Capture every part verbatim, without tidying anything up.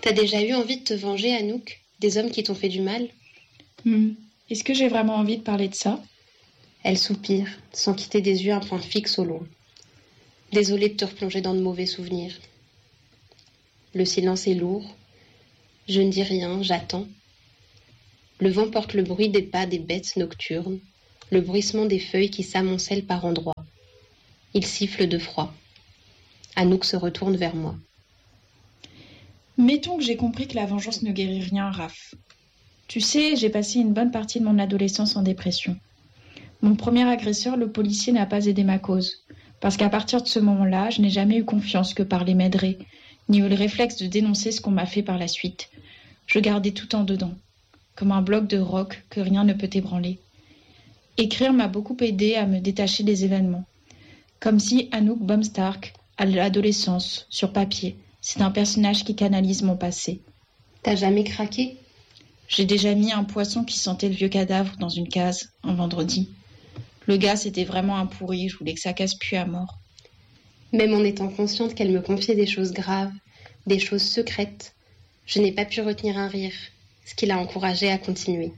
T'as déjà eu envie de te venger, Anouk, des hommes qui t'ont fait du mal? Hmm. Est-ce que j'ai vraiment envie de parler de ça? Elle soupire, sans quitter des yeux un point fixe au loin. Désolée de te replonger dans de mauvais souvenirs. Le silence est lourd. Je ne dis rien, j'attends. Le vent porte le bruit des pas des bêtes nocturnes, le bruissement des feuilles qui s'amoncellent par endroits. Il siffle de froid. Anouk se retourne vers moi. Mettons que j'ai compris que la vengeance ne guérit rien, Raph. Tu sais, j'ai passé une bonne partie de mon adolescence en dépression. Mon premier agresseur, le policier, n'a pas aidé ma cause. Parce qu'à partir de ce moment-là, je n'ai jamais eu confiance que parler m'aiderait, ni eu le réflexe de dénoncer ce qu'on m'a fait par la suite. Je gardais tout en dedans, comme un bloc de roc que rien ne peut ébranler. Écrire m'a beaucoup aidé à me détacher des événements. Comme si Anouk Baumstark, à l'adolescence, sur papier, c'est un personnage qui canalise mon passé. T'as jamais craqué? J'ai déjà mis un poisson qui sentait le vieux cadavre dans une case, un vendredi. Le gars, c'était vraiment un pourri, je voulais que ça casse plus à mort. Même en étant consciente qu'elle me confiait des choses graves, des choses secrètes, je n'ai pas pu retenir un rire, ce qui l'a encouragée à continuer.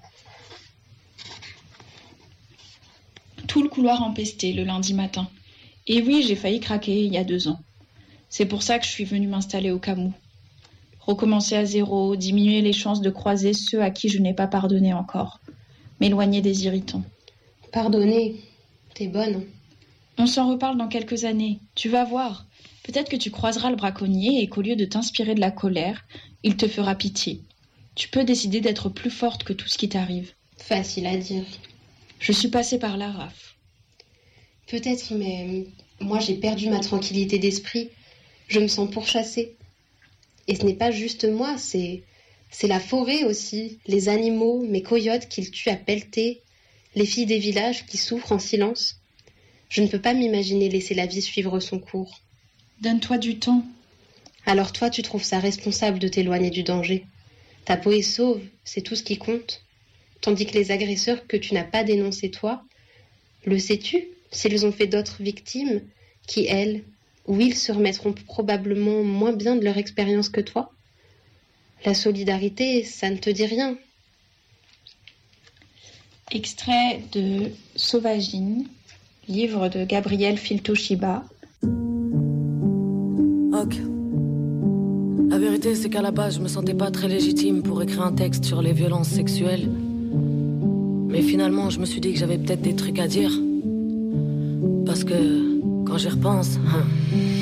Tout le couloir empesté le lundi matin. Et oui, j'ai failli craquer il y a deux ans. C'est pour ça que je suis venue m'installer au Camus. Recommencer à zéro, diminuer les chances de croiser ceux à qui je n'ai pas pardonné encore. M'éloigner des irritants. Pardonner, t'es bonne. On s'en reparle dans quelques années. Tu vas voir. Peut-être que tu croiseras le braconnier et qu'au lieu de t'inspirer de la colère, il te fera pitié. Tu peux décider d'être plus forte que tout ce qui t'arrive. Facile à dire. Je suis passée par là, Raph. Peut-être, mais moi j'ai perdu ma tranquillité d'esprit. Je me sens pourchassée. Et ce n'est pas juste moi, c'est, c'est la forêt aussi, les animaux, mes coyotes qu'ils tuent à pelleter, les filles des villages qui souffrent en silence. Je ne peux pas m'imaginer laisser la vie suivre son cours. Donne-toi du temps. Alors toi, tu trouves ça responsable de t'éloigner du danger. Ta peau est sauve, c'est tout ce qui compte. Tandis que les agresseurs que tu n'as pas dénoncés toi, le sais-tu, s'ils ont fait d'autres victimes, qui elles, ou ils se remettront probablement moins bien de leur expérience que toi? La solidarité, ça ne te dit rien. Extrait de Sauvagine, livre de Gabriel Filtoshiba. Ok. La vérité, c'est qu'à la base, je me sentais pas très légitime pour écrire un texte sur les violences sexuelles. Mais finalement, je me suis dit que j'avais peut-être des trucs à dire. Parce que, quand j'y repense... Hein,